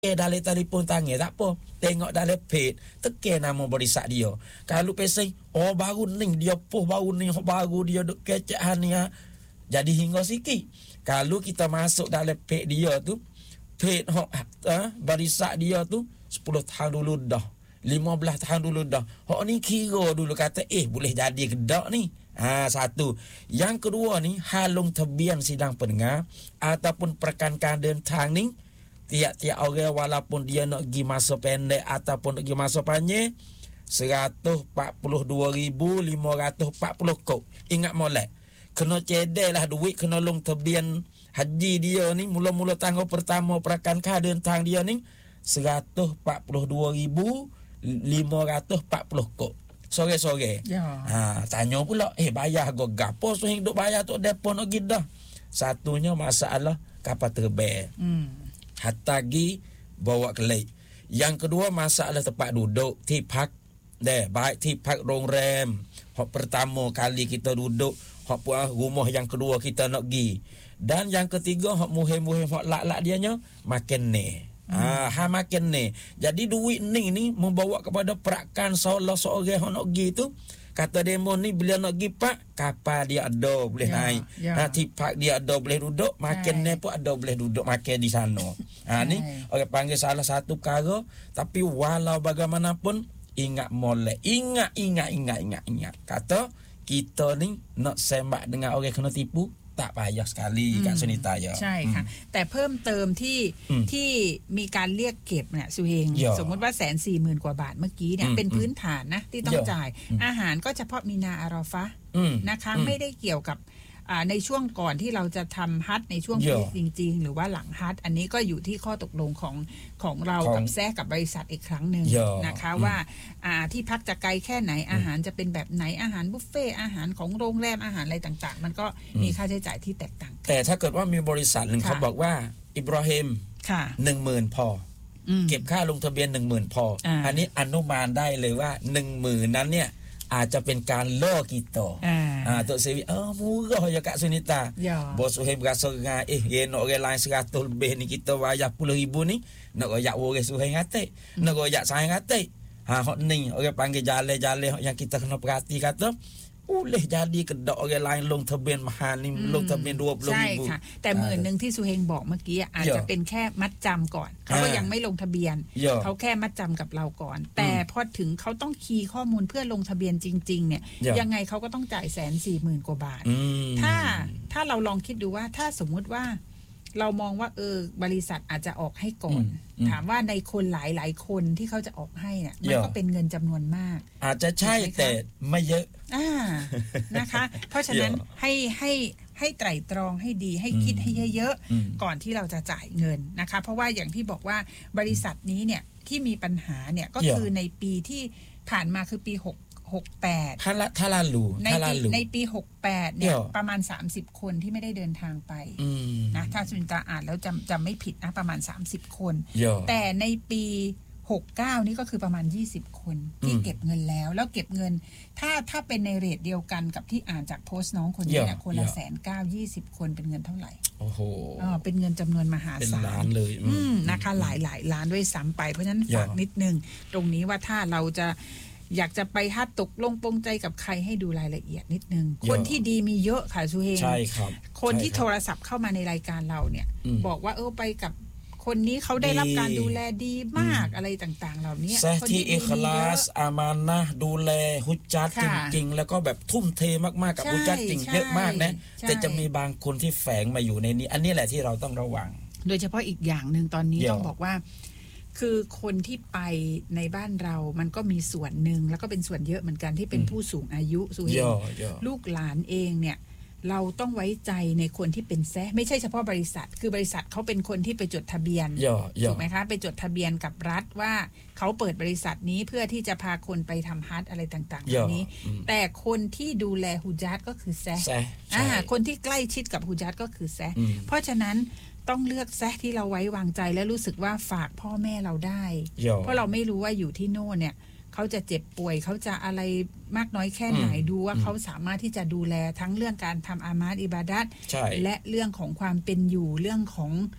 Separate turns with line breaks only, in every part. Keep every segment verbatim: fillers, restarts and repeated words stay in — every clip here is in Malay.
Eh dalam telefon tangan tak apa. Tengok dalam page, tekan nama barisan dia. Kalau pesai, oh baru ni dia post baru ni, baru dia duk kecek hani. Jadi hingga sikit. Kalau kita masuk dalam page dia tu, page hok ha, barisan dia tu sepuluh tahun dulu dah. lima belas tahun dulu dah. Hok ni kira dulu kata eh boleh jadi kedak ni. Ha, satu. Yang kedua ni halung tebian sidang pendengar ataupun perkankan tentang ni tiap-tiap orang walaupun dia nak pergi masa pendek ataupun nak pergi masa panjang seratus empat puluh dua ribu lima ratus empat puluh kop. Ingat molek. Kena cedek lah duit kena long tebian haji dia ni mula-mula tanggal pertama perkankan tentang dia ni seratus empat puluh dua ribu lima ratus empat puluh kop. Sore-sore. Ya. Ha, tanya pula, eh bayar go gapo so hidup bayar tu depo nak gidah. Satunya masalah kapal terbang. Hmm. Hatta gi bawa kelai. Yang kedua masalah tempat duduk, tipak deh, baik tipak rongrem. Hak pertama kali kita duduk, hak puas rumah yang kedua kita nak gi. Dan yang ketiga hak muhim-muhim hak lak-lak dianya makan ni. Ah, ha makin ni. Jadi duit ni ni membawa kepada perakan seolah seorang yang nak pergi tu. Kata demo ni bila nak pergi pak, kapal dia ada boleh ya, naik. Ya. Ha tipak dia ada boleh duduk, makin ni pun ada boleh duduk makan di sana. Ha ni orang panggil salah satu perkara, tapi walau bagaimanapun ingat molek. Ingat ingat ingat ingat ingat. Kata kita ni nak sembah dengan orang kena tipu tak payah sekaliกับสุนิตาย
ใช่ค่ะแต่เพิ่มเติมที่ที่มีการเรียกเก็บเนี่ยสุเฮงสมมติว่า หนึ่งแสนสี่หมื่น กว่าบาทเมื่อกี้เนี่ยเป็นพื้นฐานนะที่ต้องจ่ายอาหารก็เฉพาะมีนาอาราฟะนะคะไม่ได้เกี่ยวกับในช่วงก่อนที่เราจะทำฮัจญ์ในช่วงปีจริงๆหรือว่าหลังฮัจญ์อันนี้ก็อยู่ที่ข้อตกลงของของเรากับแซะกับบริษัทอีกครั้งหนึ่งนะคะว่าที่พักจะไกลแค่ไหนอาหารจะเป็นแบบไหนอาหารบุฟเฟ่อาหารของโรงแรมอาหารอะไรต่างๆมันก็มีค่าใช้จ่ายที่แตกต่าง
แต่ถ้าเกิดว่ามีบริษัทนึงเขาบอกว่าอิบราฮิม หนึ่งหมื่น พอเก็บค่าลงทะเบียน หนึ่งหมื่น พออันนี้อนุมานได้เลยว่า หนึ่งหมื่น นั้นเนี่ยอาจจะเป็นการล่อkita. Ah Tok Sewi, oh murah ya Kak Sunita. Ya. Bos Suhaib rasa dengan eh ye nak orang lain seratus lebih ni kita bayar sepuluh ribu ni nak royak orang Suhaib ngatik. Nak royak saya ngatik. Ha hok ni orang panggil jalan-jalan yang kita kena perhati kata boleh jadi kedak orang lainลงทะเบียนmahal ni ลงทะเบียนยี่สิบริบุ
ใช่ค่ะแต่หมื่นนึงที่สุเฮงบอกเมื่อกี้อาจจะเป็นแค่มัดจำก่อนเขาก็ยังไม่ลงทะเบียนเขาแค่มัดจำกับเราก่อนแต่พอถึงเขาต้องคีย์ข้อมูลเพื่อลงทะเบียนจริงๆเนี่ยยังไงเขาก็ต้องจ่าย หนึ่งแสนสี่หมื่น กว่าบาทถ้าถ้าเราลองคิดดูว่าถ้าสมมุติว่าเรามองว่าเออบริษัทอาจจะออกให้ก่อนถามว่าในคนหลายๆคนที่เขาจะออกให้เนี่ยมันก็เป็นเงินจำนวนมาก
อาจจะใช่แต่ไม่เยอะ
อ่านะคะเพราะฉะนั้นให้ให้ให้ไตร่ตรองให้ดีให้คิดให้เยอะๆก่อนที่เราจะจ่ายเงินนะคะเพราะว่าอย่างที่บอกว่าบริษัทนี้เนี่ยที่มีปัญหาเนี่ยก็คือในปีที่ผ่านมาคือปีหก หก แปด
ถ้าละถ้าละรู้
ในปีในปีหกแปดเนี่ยประมาณสามสิบคนที่ไม่ได้เดินทางไปนะถ้าสุนิตาอ่านแล้วจำจำไม่ผิดนะประมาณสามสิบคนแต่ในปีหกเก้านี่ก็คือประมาณยี่สิบคนที่เก็บเงินแล้วแล้วเก็บเงินถ้าถ้าเป็นในเรทเดียวกันกับที่อ่านจากโพสต์น้องคนนี้เนี่ยคนละ หนึ่งแสนเก้าหมื่น ยี่สิบคนเป็นเงินเท่าไหร่
โอ้โห
อ๋อเป็นเงินจำนวนมหาศาล
เป็นล้านเลย
อืมนะคะหลายๆล้านด้วยซ้ำไปเพราะฉะนั้นฝากนิดนึงตรงนี้ว่าถ้าเราจะอยากจะไปฮัจญ์ตกลงปงใจกับใครให้ดูรายละเอียดนิดนึงคนที่ดีมีเยอะค่ะสุเฮง
ใช่ครับ
คนที่โทรศัพท์เข้ามาในรายการเราเนี่ยบอกว่าเออไปกับคนนี้เขาได้รับการดูแลดีมากอะไรต่างๆเหล่านี้
คนที่อิคลาสอามานะห์ดูแลฮุจญัตจริงๆแล้วก็แบบทุ่มเทมากๆกับฮุจญัตจริงเยอะมากนะแต่จะมีบางคนที่แฝงมาอยู่ในนี้อันนี้แหละที่เราต้องระวัง
โดยเฉพาะอีกอย่างนึงตอนนี้ต้องบอกว่าคือคนที่ไปในบ้านเรามันก็มีส่วนหนึ่งแล้วก็เป็นส่วนเยอะเหมือนกันที่เป็นผู้สูงอายุสุเฮงลูกหลานเองเนี่ยเราต้องไว้ใจในคนที่เป็นแซะไม่ใช่เฉพาะบริษัทคือบริษัทเขาเป็นคนที่ไปจดทะเบียนถูกไหมคะไปจดทะเบียนกับรัฐว่าเขาเปิดบริษัทนี้เพื่อที่จะพาคนไปทำฮัจญ์อะไรต่างๆแบบนี้แต่คนที่ดูแลฮุญัตก็คือแซะอ่าคนที่ใกล้ชิดกับฮุญัตก็คือแซะเพราะฉะนั้นต้องเลือกแซะที่เราไว้วางใจและรู้สึกว่าฝากพ่อแม่เราได้เพราะเราไม่รู้ว่าอยู่ที่โน่นเนี่ยเขาจะเจ็บป่วยเขาจะอะไรมากน้อยแค่ไหนดูว่าเขาสามารถที่จะดูแลทั้งเรื่องการทำอามาดอิบาดัตและเรื่องของความเป็นอยู่เรื่องของ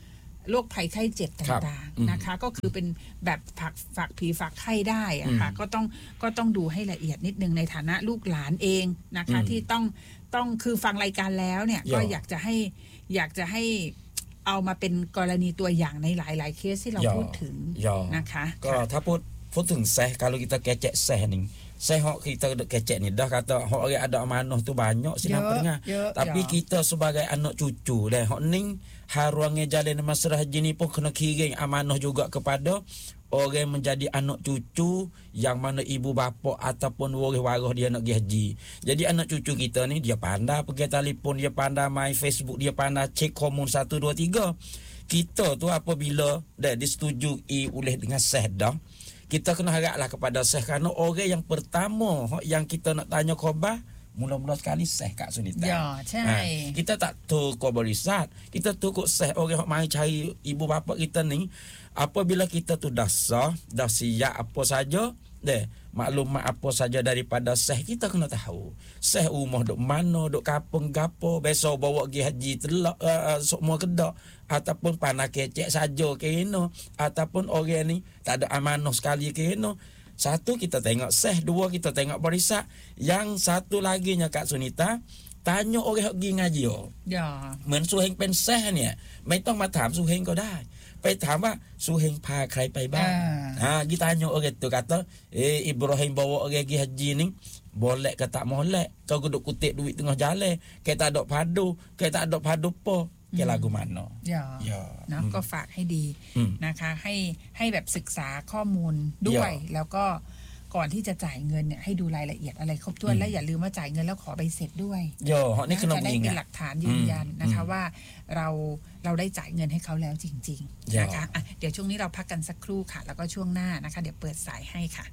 โรคภัยไข้เจ็บต่างๆนะคะก็คือเป็นแบบฝากฝากผีฝากไข้ได้อะค่ะก็ต้องก็ต้องดูให้ละเอียดนิดนึงในฐานะลูกหลานเองนะคะที่ต้องต้องคือฟังรายการแล้วเนี่ยก็อยากจะให้อยากจะให้เอามาเป็นกรณีตัวอย่างในหลายๆเคสที่เราพูดถึงนะคะ
ก็ถ้าพูดพูดถึงseh kalau kita kecek seh ni seh hok kita kecek ni dah kata hok orang ada amanah tu banyak siapa dengar tapi kita sebagai anak cucu dah hok ning haruannya jalan masalah haji ni pun kena kirim amanah juga kepada orang menjadi anak cucu yang mana ibu bapa ataupun waris-waris dia nak pergi haji. Jadi anak cucu kita ni dia pandai pergi telefon, dia pandai main Facebook, dia pandai cek komun satu dua tiga. Kita tu apabila dah disetujui oleh dengan seh dah, kita kena haraplah kepada seh kerana orang yang pertama yang kita nak tanya khabar mula-mula sekali seh Kak Sunita.
Ya, ha,
kita tak tahu khabar risat, kita tahu kok seh orang yang mai cari ibu bapa kita ni. Apabila kita tu dah sah, dah siap apa saja, deh, maklumat apa saja daripada seh kita kena tahu. Seh rumah duk mana, duk kapung gapo, besok bawa pergi haji telak uh, semua kedak ataupun panah kecek saja kena ataupun orang ni tak ada amanah sekali kena. Satu kita tengok seh, dua kita tengok barisak. Yang satu lagi nya Kak Sunita, tanya orang pergi ngaji oh.
อย่า
เหมือนสุเฮงเป็นแซ่เนี่ยไม่ต้องมาถามสุเฮงก็ได้ไปถามว่าสุเฮงพาใครไปบ้างอ่า kita tanya orang tu kata eh Ibrahim bawa orang pergi haji ni boleh ke tak boleh kau duduk kutip duit tengah jalan ke tak ada padu ke tak ada padu po ke lagu mana
อย่า
อย่า
เนาะก็ฝากให้ดีนะคะให้ให้แบบศึกษาข้อมูลด้วยแล้วก็ก่อนที่จะจ่ายเงินเนี่ยให้ดูรายละเอียดอะไรครบถ้วนและอย่าลืมว่าจ่ายเงินแล้วขอใบเสร็จด้วย
โย่นี่คือจะ
ได้เป็นหลักฐานยืนยันนะคะว่าเราเราได้จ่ายเงินให้เขาแล้วจริงๆนะคะอ่ะเดี๋ยวช่วงนี้เราพักกันสักครู่ค่ะแล้วก็ช่วงหน้านะคะเดี๋ยวเปิดสายให้ค่ะ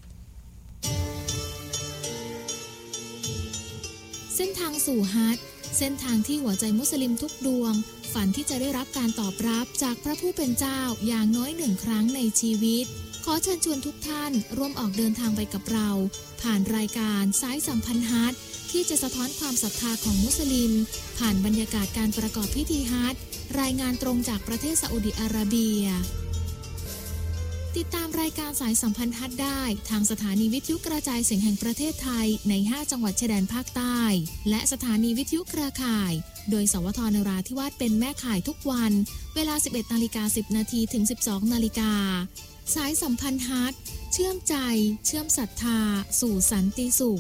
เส้นทางสู่ฮัจญ์เส้นทางที่หัวใจมุสลิมทุกดวงฝันที่จะได้รับการตอบรับจากพระผู้เป็นเจ้าอย่างน้อยหนึ่งครั้งในชีวิตขอเชิญชวนทุกท่านร่วมออกเดินทางไปกับเราผ่านรายการสายสัมพันธ์ฮัจญ์ที่จะสะท้อนความศรัทธาของมุสลิมผ่านบรรยากาศการประกอบพิธีฮัจญ์รายงานตรงจากประเทศซาอุดิอาระเบียติดตามรายการสายสัมพันธ์ฮัจญ์ได้ทางสถานีวิทยุกระจายเสียงแห่งประเทศไทยในห้าจังหวัดชายแดนภาคใต้และสถานีวิทยุเครือข่ายโดยสวทนราธิวาสเป็นแม่ข่ายทุกวันเวลา สิบเอ็ดนาฬิกาสิบนาที ถึง สิบสองนาฬิกาสายสัมพันธ์ฮัจญ์เชื่อมใจเชื่อมศรัทธาสู่สันติสุข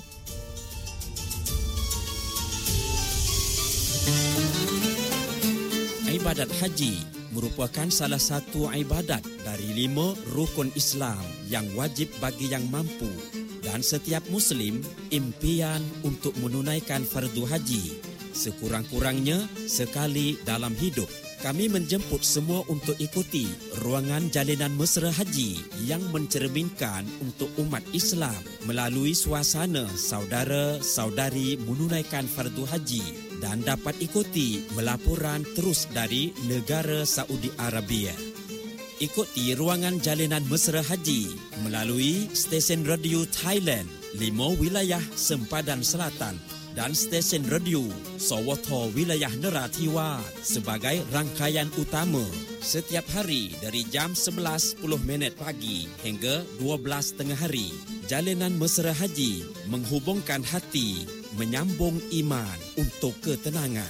Ibadat haji merupakan salah satu ibadat dari lima rukun Islam yang wajib bagi yang mampu dan setiap Muslim impian untuk menunaikan fardu haji sekurang-kurangnya sekali dalam hidup. Kami menjemput semua untuk ikuti ruangan jalinan mesra haji yang mencerminkan untuk umat Islam melalui suasana saudara-saudari menunaikan fardu haji dan dapat ikuti melaporan terus dari negara Saudi Arabia. Ikuti ruangan jalinan mesra haji melalui stesen radio Thailand lima wilayah sempadan selatan dan stesen radio Sawatha wilayah Nerathivas sebagai rangkaian utama setiap hari dari jam sebelas sepuluh minit pagi hingga dua belas tengah hari. Jalinan mesra haji menghubungkan hati, menyambung iman untuk ketenangan.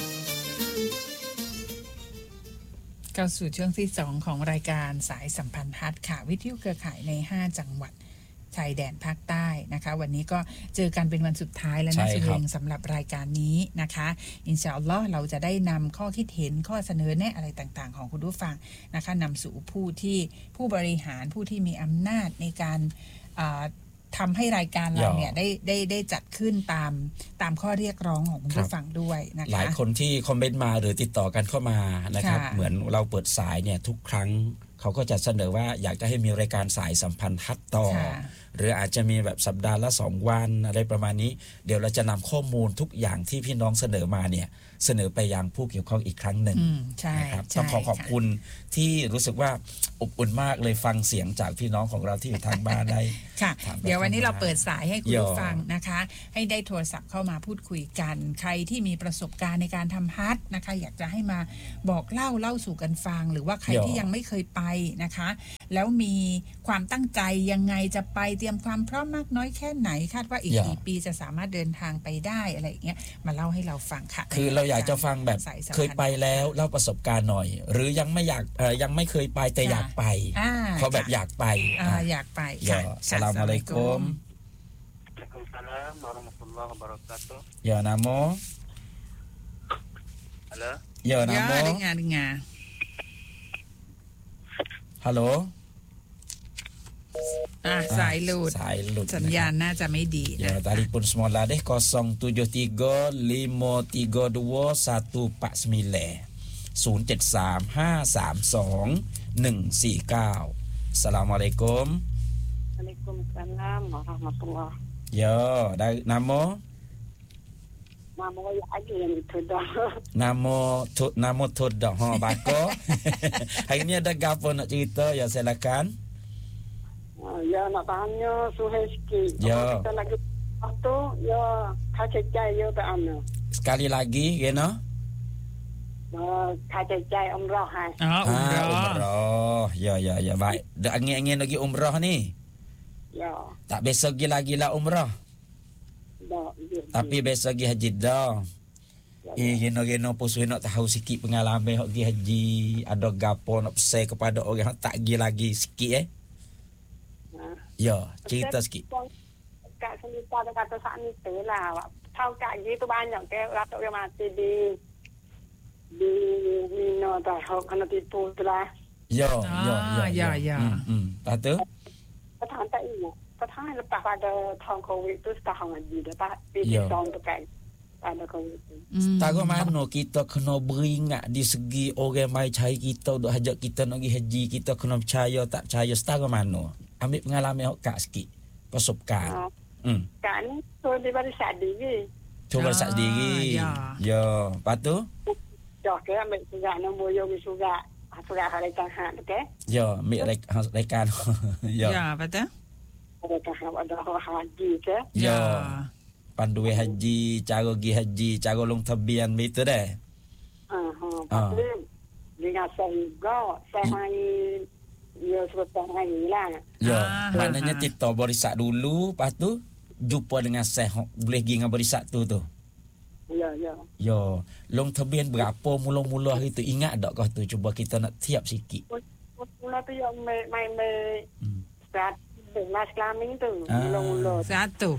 เข้าสู่ช่วงที่สองของรายการสายสัมพันธ์ฮัจญ์ค่ะวิทยุเครือข่ายในห้าจังหวัดชายแดนภาคใต้นะคะวันนี้ก็เจอกันเป็นวันสุดท้ายแล้วนะสุเฮงสำหรับรายการนี้นะคะอินชาอัลลอฮ์เราจะได้นำข้อคิดเห็นข้อเสนอแนะอะไรต่างๆของคุณผู้ฟังนะคะนำสู่ผู้ที่ผู้บริหารผู้ที่มีอำนาจในการทำให้รายการเราเนี่ยได้ได้ได้จัดขึ้นตามตามข้อเรียกร้องของคุณผู้ฟังด้วยนะคะ
หลายคนที่คอมเมนต์มาหรือติดต่อกันเข้ามานะครับเหมือนเราเปิดสายเนี่ยทุกครั้งเขาก็จะเสนอว่าอยากจะให้มีรายการสายสัมพันธ์ฮัจญ์ต่อหรืออาจจะมีแบบสัปดาห์ละสองวันอะไรประมาณนี้เดี๋ยวเราจะนำข้อมูลทุกอย่างที่พี่น้องเสนอมาเนี่ยเสนอไปยังผู้เกี่ยวข้องอีกครั้งหนึ่ง
อืมใช่
นะครับ
ใช่
ต้องขอขอบ
ค่ะ
คุณที่รู้สึกว่าอบอุ่นมากเลยฟังเสียงจากพี่น้องของเราที่อยู่ทางบ้านได้
ค่ะ
ถามไป
เดี๋ยววันนี้
เข้ามา
เราเปิดสายให้คุณ
ย่อ
ผู้ฟังนะคะ ให้ได้โทรศัพท์เข้ามาพูดคุยกัน ใครที่มีประสบการณ์ในการทำฮัทนะคะ อยากจะให้มาบอกเล่าเล่าสู่กันฟัง หรือว่าใคร
ย่อ
ที่ยังไม่เคยไปนะคะ แล้วมีความตั้งใจยังไงจะไปเตรียมความพร้อมมากน้อยแค่ไหนคาดว่าอีก
ย่อ
กี่ปีจะสามารถเดินทางไปได้อะไรอย่างเงี้ยมาเล่าให้เราฟังค่ะ
คือเราอยากจะฟังแบบ
สายสัมพันธ์
เคยไปแล้วเล่าประสบการณ์หน่อย หรือยังไม่อยากเอ่อยังไม่เคยไปแต่
ค่ะ
อยากไป
อ่า
เพราะแบบ
ค่ะ
อยากไป
อ่า
อ่ะ
อยากไป
ย่อ
ค่ะ
สลามอะลัยกุม
Waalaikumsalam warahmatullahi wabarakatuh.
Ya namo.
Halo.
Ya
ย่อ
namo.
dengar dengar
Halo.
อ่ะสายหลุด
สายหลุด
สัญญาณน่าจะไม่ดี
Ya,
นะ
telefon semula deh kosong tujuh tiga lima tiga dua satu empat sembilan nol tujuh satu lima satu dua satu empat empat อัสสลามุอะลัยกุม
Waalaikumsalam warahmatullahi.
Ya, dari namo
Nama saya aja yang itu dah.
Namo tu, namo Tudah ha bako. Hari ni ada gapo nak cerita ya silakan.
Ya nak tanya suhai sikit.
Ya.
Kalau kita lagi waktu ya kacecai ya tak ana.
Sekali lagi Rena.
Kacecai umrah hai.
Oh, umrah.
Ah, umrah. Ya ya ya baik. Dak angin-angin lagi umrah ni.
Ya.
Tak biasa pergi lagi lah umrah.
Dah. Ya.
Tapi biasa pergi haji dah. Eh, Rena-Rena pun suruh nak tahu sikit pengalaman hok pergi haji. Ada gapo nak pesan kepada orang hok tak pergi lagi sikit eh. Ya, cerita sikit.
Kak cerita dia kata saat ni tu lah. Tahu kak gitu banyak ke ratok yang mati di di Mina dah kena tipu tu lah.
Ya, ya, ya.
Ah, ya, ya.
Hmm, hmm. Lepas tu?
ประธานtak ingat. Petang lepas pada tahun Covid tu setahun lagi dah Pak.
Ya.
Tahun tu kan. Pada Covid tu.
Hmm.
Tahu mana kita kena beringat di segi orang mai cari kita duk hajak kita nak pergi haji, kita kena percaya tak percaya setahu mana. Ambil pengalaman hok kak sikit. Persoalan.
Ah,
Hmm.
Kak ni tu dia baru sadar ni.
Cuba
Ah,
sak sendiri.
ya.
Ya, lepas tu?
Dah ke ambil surat nombor yo surat. Surat hari tahan okey.
Ya, ambil rek- rekan. Ya.
Ya, betul?
Hari tahan ada haji ke.
Ya. Panduan haji, cara pergi haji, cara long tabian begitu dah.
Ha ha.
Ah.
Tapi dengan saya juga saya mai yo sebab hari lah.
Ya,
Ah,
maknanya
ha, ha.
kita berisak dulu, lepas tu jumpa dengan seh boleh pergi dengan berisak tu tu.
Ya ya.
Ya, long tabian berapa mula-mula hari tu ingat tak kau tu? Cuba kita nak tiap sikit.
Mula tu yo mai mai mai
Hmm.
start mas kelamin tu.
Ah.
Mula-mula
Satu.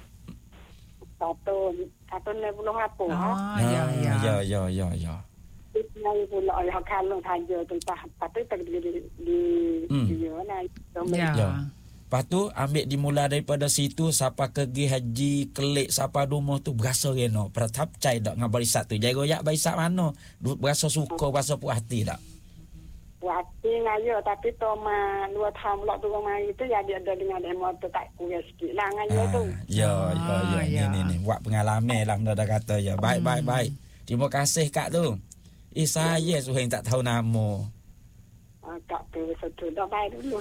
satu satu ni puluh apa. Ha.
Oh, ya, ya.
Ya, ya, ya, ya.
Nai pula ayah kalau saja tentang patut tak di di di
Hmm.
dia nai.
Ya.
Ya. Lepas tu ambil dimula daripada situ siapa pergi haji kelik siapa rumah tu berasa reno pratap cai dak dengan barisak tu. Jago yak barisak mana? Berasa suka, berasa puas hati tak?
Wati ngayo tapi to ma dua tahun lok tu mai itu ya dia ada dengan demo tu tak kuat sikit lah ngayo tu.
Ya, ya, ya.
Ah, ya.
Ni, ni, ni. Buat pengalaman lah benda dah kata ya. Baik, baik, baik. Terima kasih Kak tu. Eh, saya suheng tak tahu nama.
Ah, Kak tu satu dah baik dulu.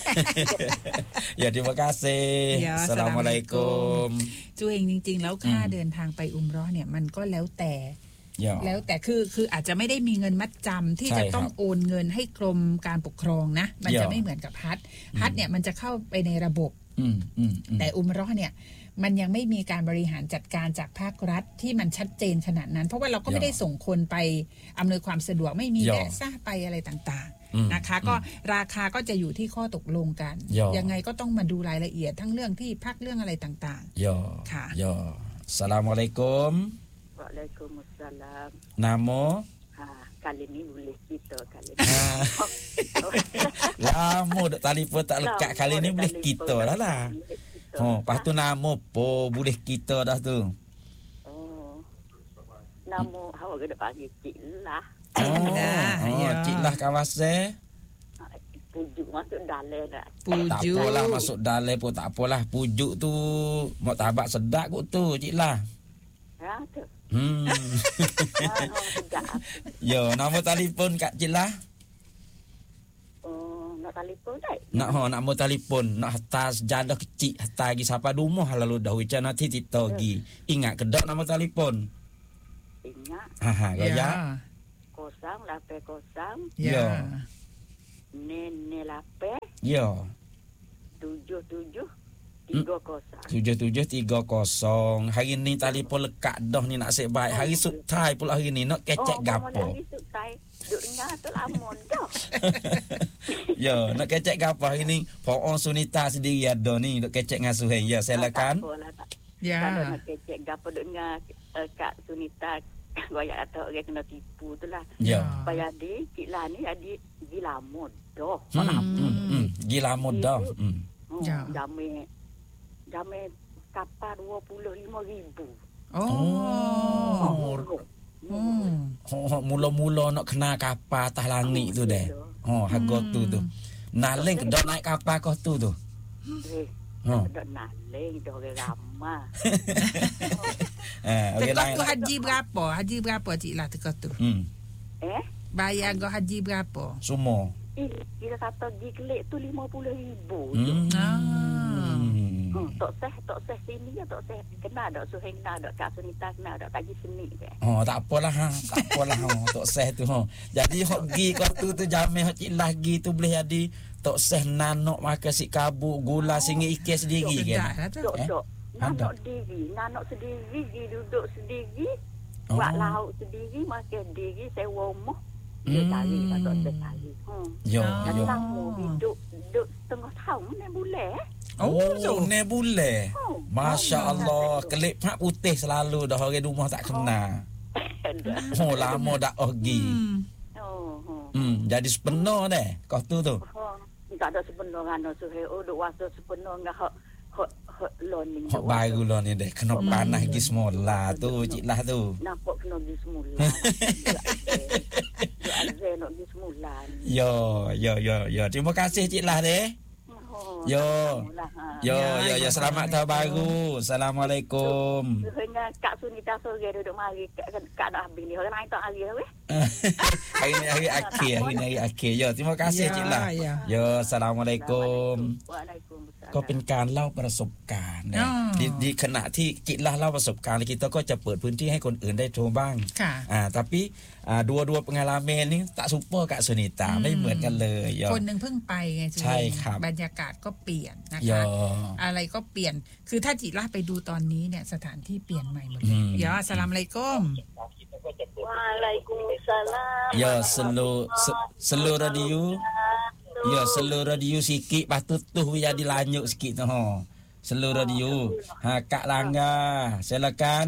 Ya, terima kasih.
Ya,
Assalamualaikum.
จูเองจริงๆแล้วค่า
อืม
เดินทางไปอุมเราะห์เนี่ยมันก็แล้วแต่
Ya.
แล้วแต่คือคืออาจจะไม่ได้มีเงินมัดจำที่
ใช่
จะ
ครับ
ต้องโอนเงินให้กรมการปกครองนะ มันจะ
ย่อ
ไม่เหมือนกับฮัทฮัทเนี่ยมันจะเข้าไปในระบบ
อืมอืมอืม
แต่อุมเราะห์เนี่ยมันยังไม่มีการบริหารจัดการจากภาครัฐที่มันชัดเจนขนาดนั้น เพราะว่าเราก็ไม่ได้ส่งคนไปอำนวยความสะดวกไม่มี
ย่อ
แวะซ่าไปอะไรต่าง
อืม
ๆนะคะ ก็ราคาก็จะอยู่ที่ข้อตกลงกัน
ย่อ
ยังไงก็ต้องมาดูรายละเอียดทั้งเรื่องที่พักเรื่องอะไรต่าง
Ya.
Kak.
Ya. Assalamualaikum.
Waalaikumsalam.
Nama?
Ha, kali ni boleh kita kali ni.
Ah. Lama dak telefon tak lekat kali ni boleh kita dah lah. Oh, lepas tu nama po boleh kita dah tu.
Oh. Nama awak kena panggil Cik lah.
Oh,
Dah,
oh
ya.
cik lah kawasan.
Pujuk masuk dalam dah.
ๆ
Tak
ปูจู
apalah masuk dalam pun tak apalah. Pujuk tu mak tabak sedap kot tu cik lah.
Ha tu.
Hmm. Yo, nama telefon Kak Cik lah.
Oh, nak telefon tak?
Nak ho nak mau telefon, nak hantar sejadah kecil, hantar lagi siapa rumah lalu dah hujan nanti tito gi. Ingat kedok nama telefon.
Ingat.
Ha ha,
Ya.
ya.
Kosong lapan kosong.
Ya.
Nene lapan
Yo.
tujuh tujuh tiga kosong.
tujuh tujuh tiga kosong. Hari ni telefon lekat dah ni nak sek baik. Hari sutai pula hari ni nak kecek gapo.
Oh, sutai. Duk dengar tu lamon dah.
Yo, nak kecek gapo hari ni? Poon Sunita sendiri ada ni nak kecek ngasuh. Ya, silakan.
Ya.
Kalau nak kecek gapo duk dengar uh, Kak Sunita goyak atau orang kena tipu tu lah.
Ya.
Supaya dia, Cik Lah ni jadi gila modoh.
Hmm, hmm, hmm. Gila mudah. Hmm.
Oh,
Ya.
Jamai, jamai kapal dua puluh lima ribu.
Oh.
Oh.
Hmm.
Oh, mula-mula nak kena kapal atas langit tu deh. Oh, harga tu tu. Naling kedok naik kapal kau tu tu.
Eh,
Oh.
dah naling dah orang ramah.
Eh, orang
Tekak
lain.
tu haji berapa? Haji berapa Cik Lah tekak tu?
Hmm.
Eh,
Bayar go haji berapa?
Semua.
eh, kita kata pergi kelik tu lima puluh ribu.
Hmm.
Ah.
Hmm, tok seh, tok seh sini ya, tok seh kena dak suheng kena dak Kak Sunita kena dak kaji seni ke.
Oh, tak apalah ha. Tak apalah ha. Tok Seh tu ha. Jadi hok gi kau tu tu jamin hok Cik lagi tu boleh jadi Tok Seh nanok makan si kabuk gula singi ikan sendiri
Sedap
kan.
lah tu.
Dok
Eh?
dok.
Ada.
Nanok sendiri, nanok sendiri, pergi duduk sendiri,
Oh.
buat lauk sendiri, makan sendiri, sewa rumah. Dia
Hmm.
cari, tak ada cari. Hmm.
Yo,
Dan
yo.
lama duduk, duduk setengah tahun ni boleh.
Oh,
Oh, ne boleh.
Oh.
Masya Allah, kelip pak putih selalu dah orang rumah tak kena. Oh, lama dak pergi.
Hmm.
Oh, oh.
Hmm, jadi sepenuh deh kau tu tu.
Oh, tak ada sepenuh ngano suhe. Oh, duk wasa sepenuh ngah hak hak hak loning.
Hok baru lah ni deh, kena panas gi semula tu Cik Lah tu.
Nampak kena di semula. Duk azan nak di semula.
Yo, yo, yo, yo. Terima kasih Cik Lah deh.
Oh,
Yo.
ha.
Yo,
Ya,
yo, yo, selamat tahun baru. Assalamualaikum.
Sebenarnya Kak Sunita sore duduk mari Kak Kak dah habis ni. Orang lain tak hari weh.
Hari ni hari akhir, hari ni hari akhir. Yo, terima kasih
Ya,
Cik Lah.
ya.
Yo, assalamualaikum.
Waalaikumsalam.
ก็เป็นการเล่าประสบการณ์นะ
อ๋อ
ดีดีขณะที่จิตล่าเล่าประสบการณ์kitaก็จะเปิดพื้นที่ให้คนอื่นได้โทรบ้าง
ค่ะ
อ่า tapi ah, dua-dua pengalaman ni tak super Kak Sunita
อืม
ไม่เหมือนกันเลยโย
คนหนึ่งเพิ่งไปไงสุรินท
ใช่ครับ
บรรยากาศก็เปลี่ยนนะ
โย
คะ อะไรก็เปลี่ยน คือถ้าจิล่าไปดูตอนนี้เนี่ยสถานที่เปลี่ยนใหม่หมดเล
อื
ย
ม
เดี๋ยวอัสสลามุอะลัยกุม
Waalaikumsalam.
ya selu se- selu radio ya selu radio sikit lepas tu tu jadi lanjut sikit tu ha selu radio ha Kak Langga silakan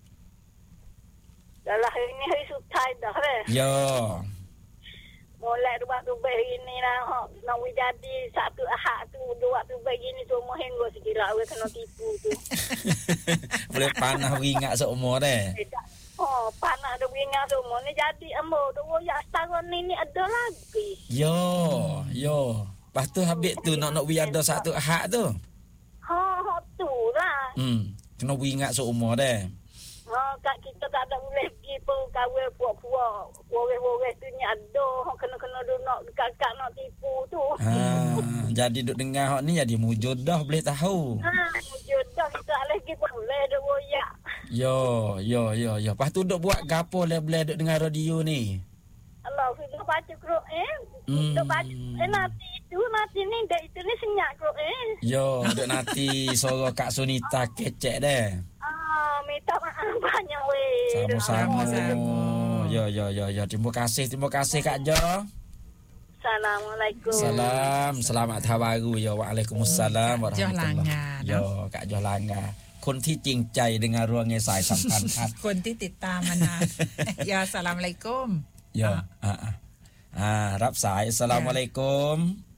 Dalah hari ni hari sutai dah weh.
ya
Mulai dua tu hari ni lah hok nak jadi satu ahad tu dua tu begini semua henggo sekira we kena tipu tu.
boleh panah ingat seumur deh
Oh, panak dah beringat semua ni jadi ambo tu ya setahun ni ni ada lagi.
yo yo lepas tu habis tu nak nak we ada satu ahad tu
Ha, ha tu lah.
hmm kena we ingat seumur deh
Ha, kat kita tak ada boleh pergi pun kawin puak-puak. Waweh-waweh tu ni ada. Ha, kena-kena duk nak dekat-dekat nak tipu tu.
ha jadi duk dengar hok ni jadi mujud dah boleh tahu
Ha, jodoh kita lagi boleh duk royak.
yo yo yo yo lepas tu duk buat gapo boleh duk dengar radio ni
Allah, kita baca Quran.
Hmm.
Kita baca. Eh, nanti itu, nanti ni, dah itu ni senyap Quran.
yo duk nanti suara Kak Sunita kecek deh
Ah, minta maaf banyak weh.
sama-sama
Sama-sama.
yo yo yo yo terima kasih terima kasih Kak Jo
Assalamualaikum.
Salam, selamat tahun baru ya. Waalaikumsalam
Kak Joh Langga,
warahmatullahi. Yo, Kak Joh Langga. คนที่จริงใจdengan ruangสายสัมพันธ์ครับ
คนที่ติดตามมานาน ยาสลามอะลัยกุม
Ya, ah, ah. Ah, รับสาย Assalamualaikum.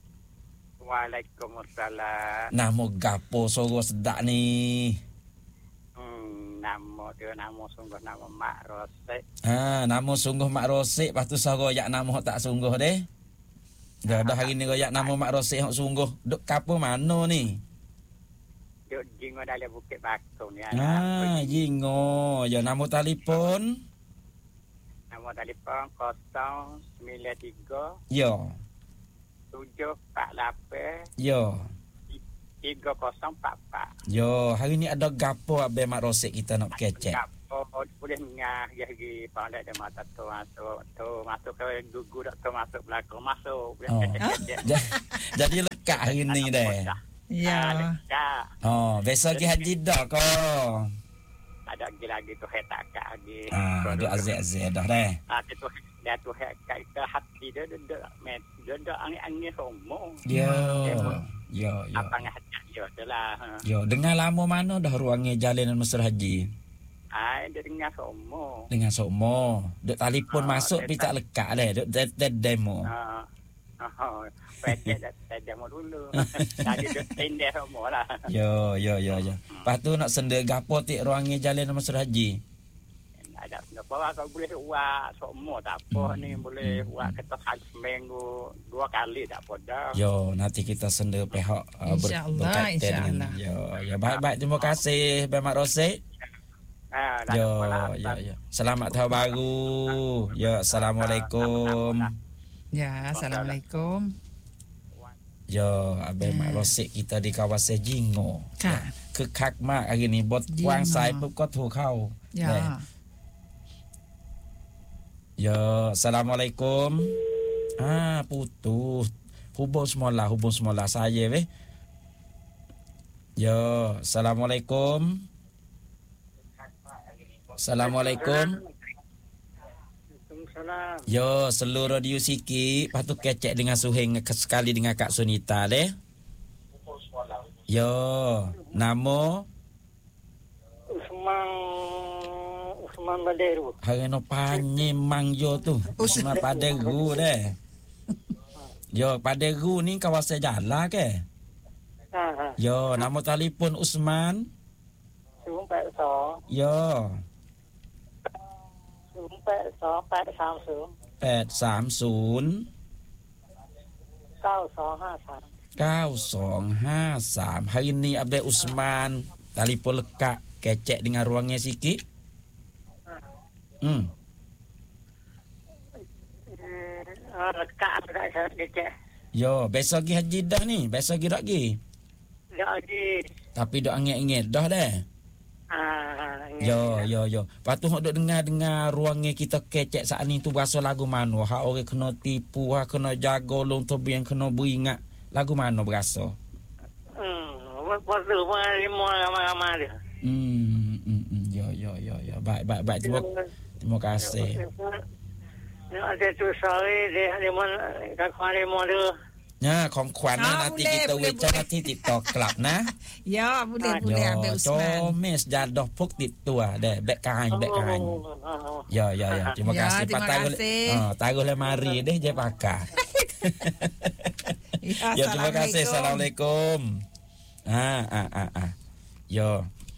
Waalaikumsalam.
Nama gapo suara sedak ni?
Hmm, nama dia nama sungguh nama Mak Rosek.
Ha, nama sungguh Mak Rosek, lepas tu suara yak nama hok tak sungguh deh. Dah dah hari ni royak nama Mak Rosek hok sungguh. Duk kapo mana ni?
Duk jingo dalam Bukit Bakung ni.
Ah, jingo. Ya, nama telefon?
Nama telefon kosong sembilan tiga.
Ya.
tujuh empat lapan.
Ya.
tiga kosong empat empat.
Ya, hari ni ada gapo Abang Mak Rosyid kita nak kecek.
Gapo boleh ngah lagi pandai dia mata tu masuk tu masuk ke gugu dak tu masuk belakang masuk boleh
Oh.
kecek.
Jadi lekat hari ni dah.
Ya.
Lekat.
Oh, besok pergi haji dah ko.
Ada lagi lagi tu het tak lagi.
Ah, duk azek-azek dah dah.
Ah tu dia tu het kat ke hati dia dia met dia dak angin-angin sombong.
Ya. Ya, ya.
Apa ngah dia itulah.
Ya, dengar lama mana dah ruangnya jalanan Mesir Haji?
Ah dia dengar sombong.
Dengan sokmo. Duk telefon
Ah,
masuk pi tak lekat dah. Duk de- de- demo.
Ah. Oh, pecah dah dah mau dulu. Tadi dia tender semua lah.
Ya, ya, ya, ya. Lepas tu nak senda gapo tik ruangnya jalanan Mesir Haji?
Ada apa kalau boleh buat semua tak apa
Hmm.
ni boleh buat kita satu seminggu dua kali tak apa dah.
Yo, nanti kita senda pihak uh, ber-
InsyaAllah,
berkaitan
insyaAllah.
dengan yo, ya baik-baik terima kasih Abang Mak Rosyid.
Ah, dah
Yo,
apa lah.
ya, ya. Selamat tahun baru. Ya, assalamualaikum.
Ya, assalamualaikum.
Yo, Abang Mak Rosyid kita di kawasan Jingo.
ค่ะ
คึกคักมากอันนี้บท
Jingo
วางสายปุ๊บก็โทรเข้า
Ya.
นะ Ya, assalamualaikum. Ah, putus. Hubung semula, hubung semula saya weh. Ya, assalamualaikum. Assalamualaikum.
Salam.
Ya, seluruh radio sikit. Lepas tu kecek dengan Suheng sekali dengan Kak Sunita deh. Ya, nama
Usman Usman Baleru.
hari no panjang mang yo tu. Usman Paderu deh. Yo, Paderu ni kawasan jalan ke?
Ha ha.
Yo, nama telefon Usman.
ศูนย์ แปด สอง
Yo,
ศูนย์ แปด สอง แปด สาม ศูนย์
แปดสามศูนย์
เก้า สอง ห้า สาม
เก้าสองห้าสาม hari ni Abdul Usman telefon lekak kecek dengan ruangnya sikit. Hmm.
อ่าระกะได้ครับเจ๊
Yo, besok pergi haji dah ni. Besok pergi dak pergi.
เดี๋ยวดี
Tapi dok angin-angin dah dah.
อ่า
Yo, yo, yo. Lepas tu hok dok dengar-dengar ruangnya kita kecek saat ni tu bahasa lagu mana. Hak orang kena tipu, hak kena jaga long tu yang kena beringat. Lagu mana berasa?
อืมว่าว่าหรือว่ามามามาเด้อ
Hmm, hmm, hmm. Yo, yo, yo, yo. Baik, baik, baik. Terima, terima kasih.
Nếu ada tu sore dia dia mana kat mana mana.
Ya,ของขวัญนี่
Ah,
nanti
boleh,
kita
boleh,
wait เจ้าหน้าที่ติดต่อกลับนะ
Ya, boleh
โย
boleh Abang
โจ
Usman.
เมสยาดอกพกติดตัวเด้แบกกายแบกกาย Ya, ya, ya. Terima
Ya,
kasih.
terima
Patah
kasih.
Ah, taruh lemari deh je pakar.
Ya,
Ya, terima kasih. Assalamualaikum. Ah, ah, ah, ah. Yo.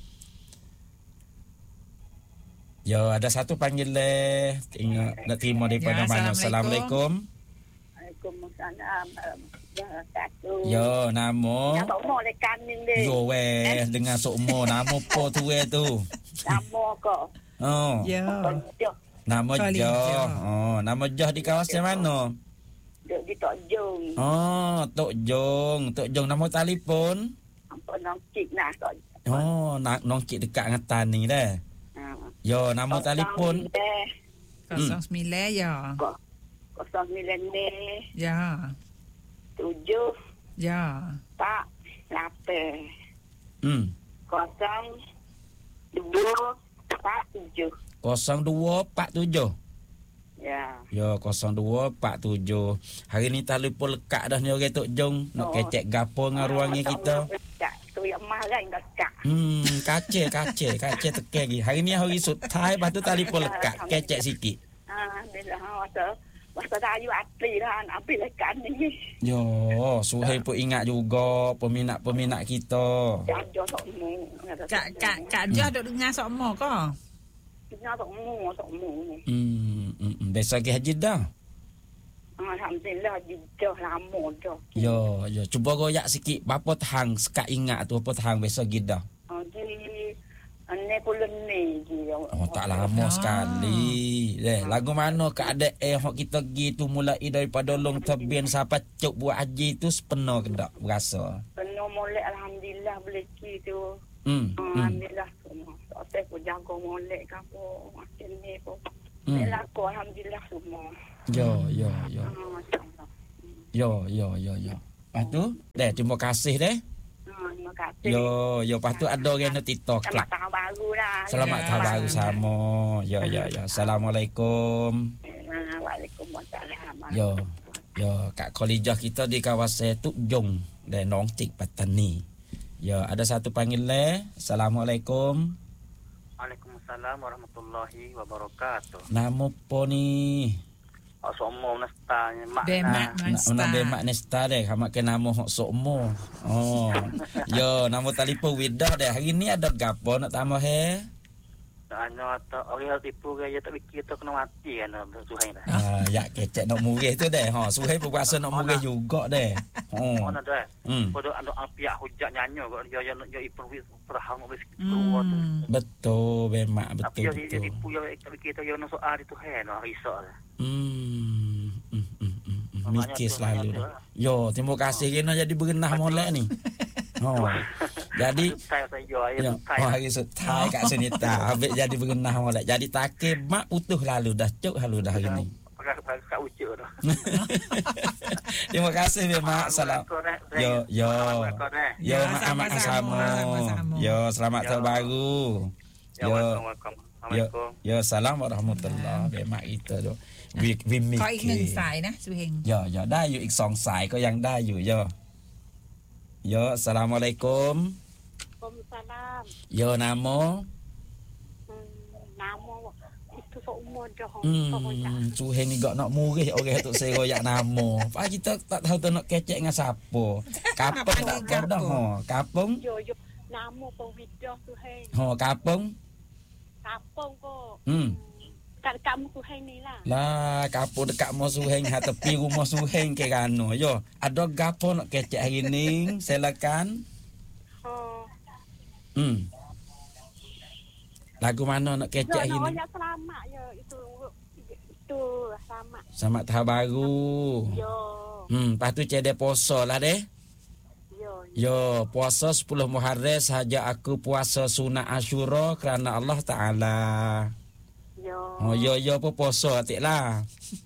Yo, ada satu panggil leh. Tengok nak terima daripada
Ya,
mana. Assalamualaikum.
Waalaikumsalam wabarakatuh.
Yo, nama.
Nama umur dekat ni deh.
Yo weh dengan sokmo nama po tu weh tu.
Nama kau.
Oh.
Ya.
Joh.
Nama
Solid
Joh.
Joh.
Oh, nama Joh di kawasan mana?
Duk di Tok Jong.
Oh, Tok Jong. Tok Jong nama telefon.
Apa nang cik nak Tok.
Oh, nak nong cik dekat dengan tan ni dah.
Ha.
Yo, nama telefon.
Deh.
kosong sembilan ya.
Kosong sembilan deh.
Ya.
Tujuh.
Ya.
Tak. Lapan.
Hmm.
Kosong. Dua. Tak. Tujuh.
kosong dua empat tujuh.
Ya.
Yo, kosong dua empat tujuh. Hari ni telefon lekat dah ni orang Tok Jong. Nak
Oh.
kecek gapo dengan ruangnya kita.
Tu yang marah dah kak.
Hmm, kace, kace, kace teke lagi. Hari ni hari sutai, lepas tu telefon lekat, kecek sikit.
Ha, bila masa masa rayu atli lah, nak ambil lekat ni.
Yo, Suhail pun ingat juga peminat-peminat kita.
Jajo tak mu.
Kak kak kak Joh duk dengar sokmo ke?
Kita tak mu, tak mu.
Hmm, hmm, hmm. Besok pergi haji dah.
Ha, Alhamdulillah dah lama dah.
Yo, yo. Cuba goyak sikit. Berapa tahang sekat ingat tu? Berapa tahang biasa gidah?
Oh, jadi enam puluh ni je.
Oh, tak lama sekali. Eh, lagu mana keadaan eh hok kita gi tu mulai daripada long tebin sampai cuk buat haji tu sepenuh ke tak berasa?
Penuh molek alhamdulillah boleh ki tu.
Hmm.
Alhamdulillah semua. Tak pun jaga molek ke apa macam ni pun. Hmm. Laku alhamdulillah semua.
Yo, yo, yo.
Masya-Allah.
Yo, yo, yo, yo. Lepas tu, deh, terima kasih deh.
Terima kasih.
Yo, yo, lepas tu ada orang nak TikTok.
Selamat tahun baru lah.
Selamat tahun baru sama. Yo, yo, yo. Assalamualaikum.
Waalaikumsalam.
Yo, yo, Kak Khalijah kita di kawasan Tuk Jong dan Nong Cik Patani. Yo, ada satu panggilan. Assalamualaikum.
Waalaikumsalam warahmatullahi wabarakatuh.
Nama apa ni?
Hak somo nesta mak.
Bemak nesta.
Nak bemak nesta deh. Kamak ke nama hak somo. Oh. Yo, nama telefon Wida deh. Hari ni ada gapo nak tambah he?
Ana tak orang tipu gaya tak fikir tu kena mati kan Suhail dah.
Ah, ya kecek nak murih tu deh. Ha, Suhail berpuasa nak murih juga deh. Oh.
Mana dah.
Hmm.
Pada anda apiak hujat nyanyo kok dia yang dia ipun perahang wis keluar tu.
Betul, bemak betul.
Tapi dia tipu ya tak fikir tu yang soal itu hen risau.
Hmm. Hmm. Hmm. Mikir selalu. Yo, terima kasih kena jadi berenah molek ni. Oh. Jadi
saya saya
ya, oh, hari sutai kat Sunita. Habis jadi berenah molek. Jadi takir mak putus lalu dah cuk lalu dah hari ni.
Pakai ucuk dah.
Terima kasih ya mak. Salam. Yo yo. Yo mak amat sama. Yo selamat tahun baru. Yo. Yo yo salam warahmatullahi wabarakatuh. Mak kita tu. วิมิ
ขออีกหนึ่งสายนะสุเฮง
ย่อย่อได้อยู่อีกสองสายก็ยังได้อยู่ย่อย่ออัสสลามุอะลัยกุม
Waalaikumsalam.
ย่อนาโม
Namo itu seumur dah.
Hmm, Suheng ni gak nak murih orang tu saya royak nama. Pak kita tak tahu tu nak kecek dengan siapa. Kapung tak dah ha. Kapung.
Yo yo namo Pewidah Suheng.
Ha, kapung.
Kapung ko.
Hmm.
Kat kamu Suheng ni lah.
Lah, kapung dekat rumah Suheng, ha tepi rumah Suheng ke kano. Yo, ada gapo nak kecek hari ni? Silakan.
Oh.
Hmm. Lagu mana nak kecek hari ni?
Yo, selamat yo itu itu selamat.
Selamat tahun baru.
Yo.
Hmm, lepas tu cedek puasa lah deh.
Yo.
Yo, puasa sepuluh Muharram sahaja aku puasa sunat Asyura kerana Allah Taala.
Yo.
Oh, yo yo apa puasa atik lah.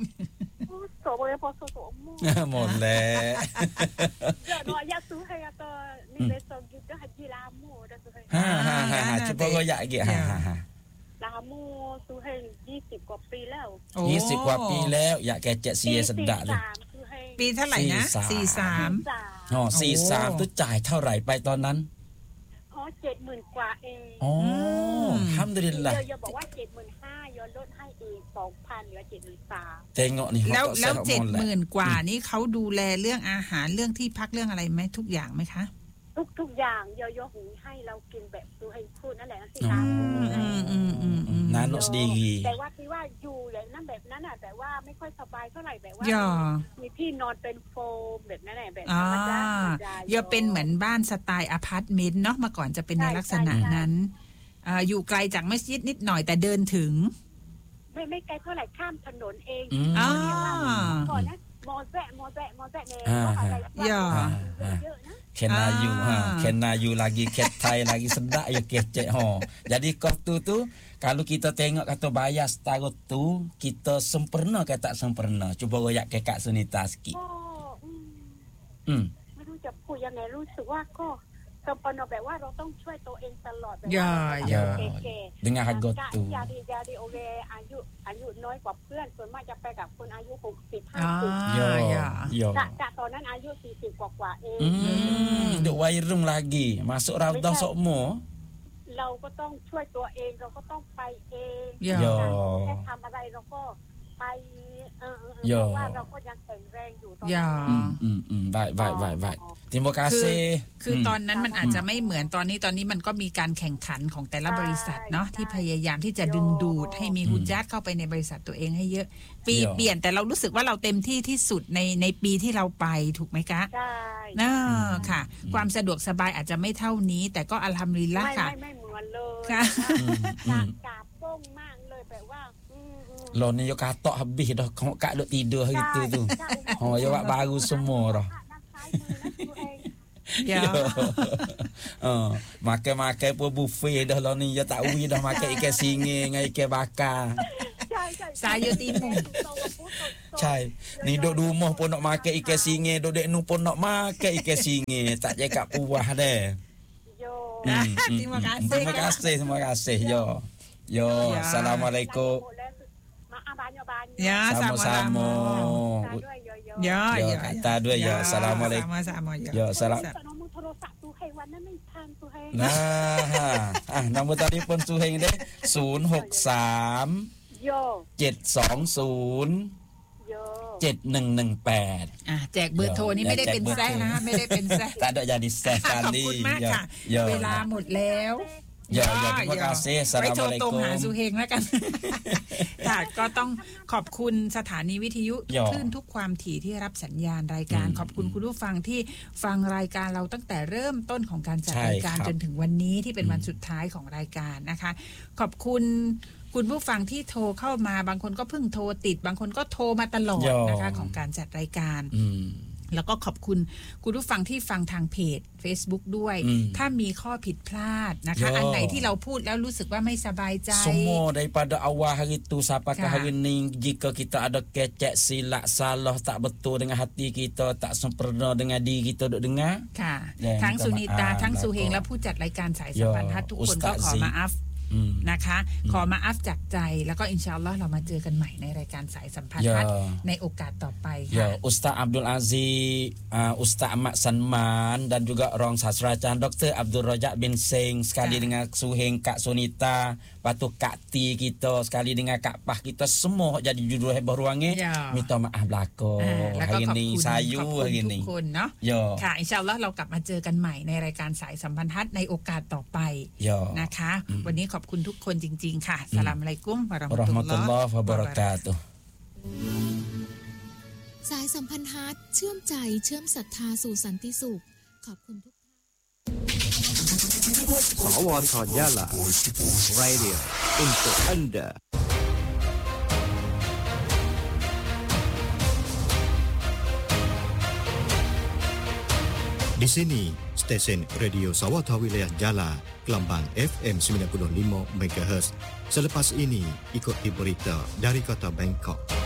Puasa boleh puasa tu umur.
Molek.
Ya, doa ya Suheng atau ni besok juga haji lama dah Suheng.
Ha ha ha, ha. Cuba royak lagi. Ha ha ha.
Lama Suhengยี่สิบกว่าปีแล้ว
ยี่สิบกว่าปีแล้วอยากkecek sia sedak tu.
ปีเท่าไหร่นะสี่สิบสาม
อ๋อสี่สิบสามtuจ่ายเท่าไหร่ไปตอนนั้น
อ๋อเจ็ดหมื่นกว่าเอง
อ๋ออัลฮัมดุลิลลาห์
เยอะบอกว่า เจ็ดหมื่นห้าพัน ยอลดให้อีก สองพัน เหลือ เจ็ดหมื่นสามพัน
Tengok ni
แล้วแล้วเจ็ดหมื่นกว่านี้เขาดูแลเรื่องอาหารเรื่องที่พักเรื่องอะไรไหมทุกอย่างไหมคะ
ทุกทุกอย่างเยอะๆหุงให้เรากินแบบดูให้พูดนั่นแหละสิ
อ๋
คะ
ออืมอืมอืมนานสดี
แต่ว่าที่ว่าอยู่อย่างนั้นแบบนั้นน่ะแต่ว่าไม่ค่อยสบายเท่าไหร่แบบว่ามีที่นอนเป็นโฟมแบบนั้นแหละแบบธรรมดา
เยอะเป็นเหมือนบ้านสไตล์อพาร์ตเมนต์เนาะเมื่อก่อนจะเป็นในลักษณะนั้นอ่าอยู่ไกลจากมัสยิดนิดหน่อยแต่เดินถึง
ไม่ไม่ไกลเท่าไหร่ข้ามถนนเอง
อ๋อ
ก่อนนะมอแซะมอแซะมอแซะเนี่ยอะไรเยอะนะ
Kena you ha, kena you lagi ketai lagi sedak you kecek ha. Jadi kos tu tu kalau kita tengok kata bayar setara tu kita sempurna ke tak sempurna. Cuba royak ke Kak Sunita sikit.
Oh.
Hmm.
ไม่รู้จะพูดยังไงรู้สึกว่าก็สมปนแบบว่าเราต้องช่วยตัวเองตลอดแบบ
อย่าอย่า
dengan harga tu
อย่าดีอย่าดีโอเคอายุอายุน้อยกว่าเพื่อนส่วนมากจะไปกับคนอายุหกสิบ ห้าสิบ
Ya ya
จากตอนนั้นอายุสี่สิบกว่าๆเอง
Hmm, duk wairung lagi masuk raudah sokmo
เราก็ต้องช่วยตัวเองเราก็ต้องไปเอง
อย่า
แค่ทำอะไรเราก็ไปเออเพราะว่าเราก็ยังแข็งแรงอยู่ตอนนี้
อย่า
อืมอืมอืม baik baik baik baik Terima kasih
คือตอนนั้นมันอาจจะไม่เหมือนตอนนี้ตอนนี้มันก็มีการแข่งขันของแต่ละบริษัทเนาะที่พยายามที่จะดึงดูดให้มีฮุญญาตเข้าไปในบริษัทตัวเองให้เยอะปีเปลี่ยนแต่เรารู้สึกว่าเราเต็มที่ที่สุดในในปีที่เราไปถูกไหมคะ
ใช่
น่าค่ะความสะดวกสบายอาจจะไม่เท่านี้แต่ก็อัลฮัมดุลิลละห์ค่ะ
ไม่ไม่เหมือนเลย
ค่ะ
กาบโป้งมากเลยแบบว่า
Lo ni yo katok habis dah kak duk tidur hari tu tu. Ha yo wak baru semua dah.
Ya.
Ha makan-makan pun buffet dah lo ni yo tak ui dah makan ikan singe dengan ikan bakar.
Sayur timun.
Cai, ni duk rumah pun nak makan ikan singe, duk dek nu pun nak makan ikan singe, tak cakap puas dah.
Yo.
Terima kasih.
Terima kasih, terima kasih yo. Yo, assalamualaikum.
Ya,
sama-sama.
Ya,
ya. Kata dua ya. Assalamualaikum.
Sama-sama ya.
Ya, salam.
Nombor telephon Suhail warna ni tan Suhail.
Nah, ah nombor telefon Suhail dehศูนย์หกสาม
โย
เจ็ดสองศูนย์
โย
เจ็ดหนึ่งหนึ่งแปด
อ่ะแจกเบอร์โทรนี่ไม่ได้เป็นแซ่นะไม่ได้เป็นแซ่
tak ada jadiแซ่
ขอบคุณมากค่ะเวลาหมดแล้ว
อย่าอย่าterima kasih
ไว้โทรตรงหาสุเฮงแล้วกันค่ะก็ต้องขอบคุณสถานีวิทยุคลื่นทุกความถี่ที่รับสัญญาณรายการขอบคุณคุณผู้ฟังที่ฟังรายการเราตั้งแต่เริ่มต้นของการจัดรายการจนถึงวันนี้ที่เป็นวันสุดท้ายของรายการนะคะขอบคุณคุณผู้ฟังที่โทรเข้ามาบางคนก็เพิ่งโทรติดบางคนก็โทรมาตลอดนะคะของการจัดรายการแล้วก็ขอบคุณคุณผู้ฟังที่ฟังทางเพจ Facebook ด้วยถ้ามีข้อผิดพลาดนะคะอันไหนที่เราพูดแล้วรู้สึกว่าไม่สบายใจ
Semua daripada awal hari tu sampai ke hari ni jika kita ada kecek silap salah tak betul dengan hati kita tak sempurna dengan diri kita duk dengar
ค่ะทั้งสุนิตาทั้งสุเฮงและผู้จัดรายการสายสัมพันธ์ทัศน์ทุกคนก็ขอมาอัฟนะคะขอมาอัฟจากใจแล้วก็อินชาอัลลอฮ์เรามาเจอกันใหม่ในรายการสายสัมพันธ์ในโอกาสต่อไปค่ะ
Ustaz Abdul Aziz uh, Ustaz Ahmad Sanman dan juga Rong Sastra Doktor Abdul Rajak bin Seng sekali dengan Suheng Kak Sunita patu Kak Ti kita sekali dengan Kak Pah kita semua jadi judul heboh ruangnya minta maaf belako hari ini sayu hari ini
ทุกคนเนาะค่ะอินชาอัลลอฮ์เรากลับมาเจอกันใหม่ในรายการสายสัมพันธ์ทัศน์ในโอกาสต่อไปนะคะวันนี้ขอบคุณทุกคนจริงๆค่ะสลามอะลัยกุมวะเราะห์มะตุลลอฮ์วะบะเราะกาตุฮ์
สายสัมพันธ์ฮัทเชื่อมใจเชื่อมศรัทธาสู่สันติสุขขอบคุณทุกท่าน
สวท Jala Radio untuk Anda Di sini stesen radio Sawata Wilayah Jala Gelambang F M sembilan puluh lima megahertz. Selepas ini ikuti berita dari kota Bangkok.